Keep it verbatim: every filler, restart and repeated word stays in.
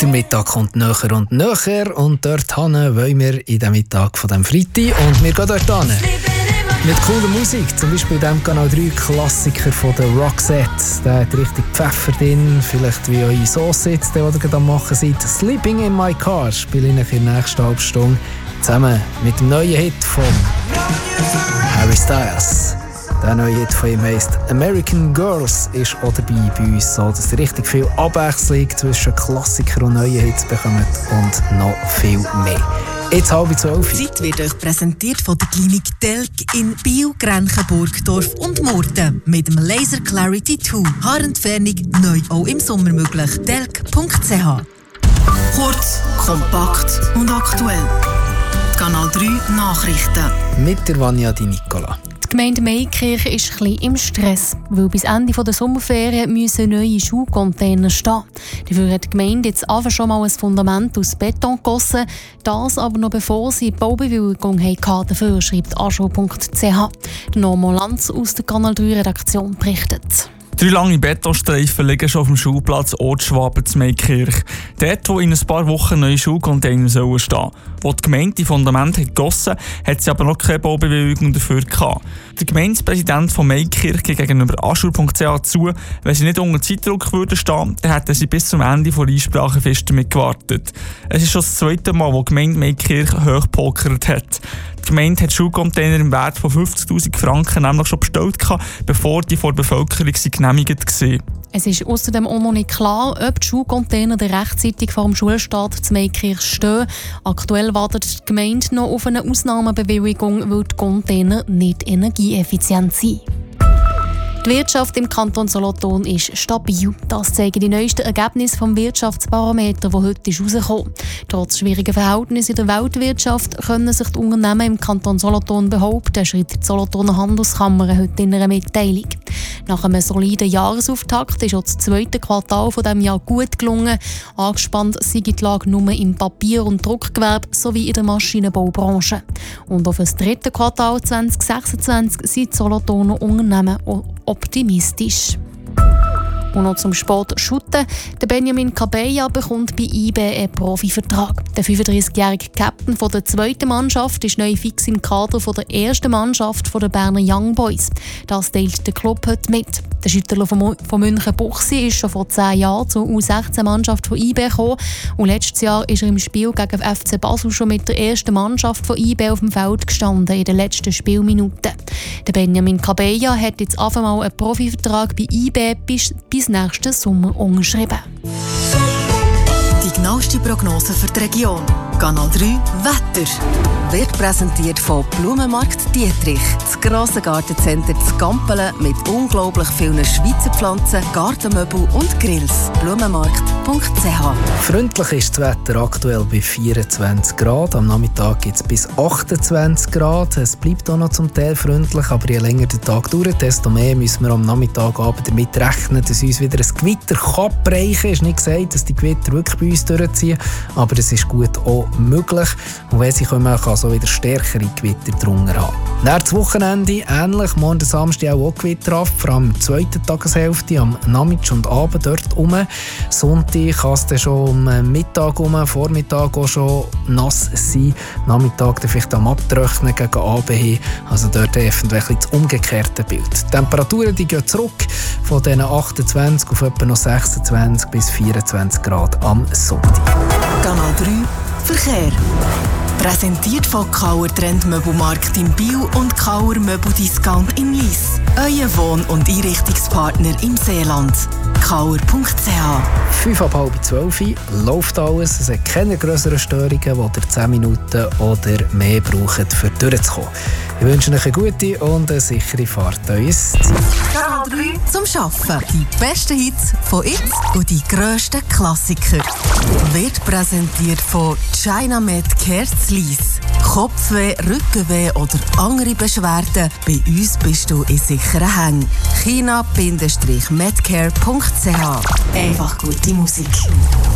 Der Mittag kommt näher und näher und dort hin wollen wir in dem Mittag von dem Freitag und wir gehen dort hin. Mit cooler Musik, zum Beispiel in diesem Kanal drei Klassiker von der Roxette. Der hat richtig Pfeffer drin, vielleicht wie eure Sauce jetzt, die ihr gerade am machen seid. Sleeping in my car spiele ich in der nächsten halben Stunde zusammen mit dem neuen Hit von Harry Styles. Der neue Hit von ihm heisst American Girls, ist auch dabei bei uns, so dass ihr richtig viel Abwechslung zwischen Klassikern und neuen Hits bekommt und noch viel mehr. Jetzt halb zwölf. Die Zeit wird euch präsentiert von der Klinik Telk in Biel, Grenchen, Burgdorf und Murten. Mit dem Laser Clarity zwei. Haarentfernung neu auch im Sommer möglich. telk punkt c h. Kurz, kompakt und aktuell. Kanal drei Nachrichten. Mit der Vanja Di Nicola. Die Gemeinde Meikirch ist ein bisschen im Stress, weil bis Ende der Sommerferien müssen neue Schuhcontainer stehen. Dafür hat die Gemeinde jetzt einfach schon mal ein Fundament aus Beton gegossen, das aber noch bevor sie die Baubewilligung hatten dafür, schreibt ascho punkt c h. Norman Lanz aus der Kanal drei Redaktion berichtet. Drei lange Betonstreifen liegen schon auf dem Schulplatz Ortsschwaben zu Meikirch. Dort, wo in ein paar Wochen neue Schulcontainer stehen sollen. Wo die Gemeinde die Fundamente hat gegossen, hat sie aber noch keine Baubewilligung dafür gehabt. Der Gemeindepräsident von Meikirch geht gegenüber ascho punkt c h zu, wenn sie nicht unter Zeitdruck würden stehen, dann hätten sie bis zum Ende der Einsprachefrist damit gewartet. Es ist schon das zweite Mal, wo die Gemeinde Meikirch hochgepokert hat. Die Gemeinde hat Schulcontainer im Wert von fünfzigtausend Franken nämlich schon bestellt, bevor die vor der Bevölkerung genehmigt waren. Es ist außerdem auch noch nicht klar, ob die Schulcontainer rechtzeitig vor dem Schulstart zu Meikirch stehen. Aktuell wartet die Gemeinde noch auf eine Ausnahmebewilligung, weil die Container nicht energieeffizient sind. Die Wirtschaft im Kanton Solothurn ist stabil. Das zeigen die neuesten Ergebnisse vom Wirtschaftsbarometer, das heute rausgekommen ist. Trotz schwieriger Verhältnisse in der Weltwirtschaft können sich die Unternehmen im Kanton Solothurn behaupten, schreibt die Solothurner Handelskammer heute in einer Mitteilung. Nach einem soliden Jahresauftakt ist auch das zweite Quartal von diesem Jahr gut gelungen. Angespannt sei die Lage nur im Papier- und Druckgewerbe sowie in der Maschinenbaubranche. Und auf das dritte Quartal zwanzig sechsundzwanzig sind die Solothurner Unternehmen optimistisch. Und noch zum Sport Shooten. Der Benjamin Kabeya bekommt bei I B einen Profivertrag. Der fünfunddreißigjährige Captain von der zweiten Mannschaft ist neu fix im Kader von der ersten Mannschaft der Berner Young Boys. Das teilt der Club heute mit. Der Schüttler von, von München-Buchsee ist schon vor zehn Jahren zur U sechzehn-Mannschaft von I B gekommen. Und letztes Jahr ist er im Spiel gegen F C Basel schon mit der ersten Mannschaft von I B auf dem Feld gestanden in den letzten Spielminuten. Der Benjamin Kabeya hat jetzt einfach mal einen Profivertrag bei I B bis, bis nächsten Sommer unterschrieben. Die genaueste Prognose für die Region. Kanal drei Wetter. Wird präsentiert von Blumenmarkt Dietrich. Das grosse Gartencenter zu Gampelen mit unglaublich vielen Schweizer Pflanzen, Gartenmöbel und Grills. Blumenmarkt punkt c h. Freundlich ist das Wetter aktuell bei vierundzwanzig Grad. Am Nachmittag gibt es bis achtundzwanzig Grad. Es bleibt auch noch zum Teil freundlich, aber je länger der Tag dauert, desto mehr müssen wir am Nachmittagabend damit rechnen, dass uns wieder ein Gewitter kann brechen. Es ist nicht gesagt, dass die Gewitter wirklich bei uns durchziehen, aber es ist gut auch möglich. Und wenn sie kommen, kann so wieder stärkere Gewitter drunter haben. Nach dem Wochenende ähnlich, morgen der Samstag auch, auch Gewitter ab, vor allem in der zweiten Tageshälfte, am Nachmittag und Abend dort rum. Sonntag kann es dann schon am Mittag rum, Vormittag auch schon nass sein. Nachmittag dann vielleicht am Abtrocknen gegen Abend hin. Also dort eventuell das umgekehrte Bild. Die Temperaturen die gehen zurück von diesen achtundzwanzig auf etwa noch sechsundzwanzig bis vierundzwanzig Grad am Sonntag. Kanal drei Verkehr. Präsentiert von Kauer Trendmöbelmarkt in Biel und Kauer Möbeldiscount in Lyss. Euer Wohn- und Einrichtungspartner im Seeland. kauer punkt c h. fünf ab halb zwölf läuft alles. Es hat keine grösseren Störungen, die ihr zehn Minuten oder mehr braucht, um durchzukommen. Ich wünsche euch eine gute und eine sichere Fahrt an uns. Kanal drei zum Schaffen. Die besten Hits von jetzt und die grössten Klassiker. Wird präsentiert von China Med Care Lyss. Kopfweh, Rückenweh oder andere Beschwerden? Bei uns bist du in sicheren Hängen. china Bindestrich medcare punkt c h. Einfach gute Musik.